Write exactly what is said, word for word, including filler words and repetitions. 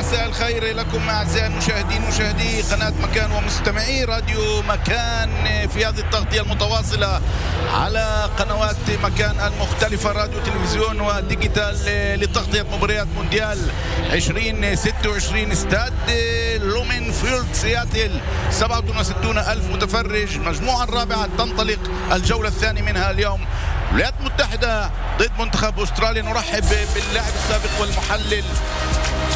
مساء الخير لكم أعزائي المشاهدين مشاهدي قناة مكان ومستمعي راديو مكان في هذه التغطية المتواصلة على قنوات مكان المختلفة، راديو تلفزيون وديجيتال، لتغطية مباريات مونديال ألفين وستة وعشرين. استاد لومين فيلد سياتل، سبعة وستين ألف متفرج. المجموعة الرابعة تنطلق الجولة الثانية منها اليوم. الولايات المتحدة ضد منتخب أستراليا. نرحب باللاعب السابق والمحلل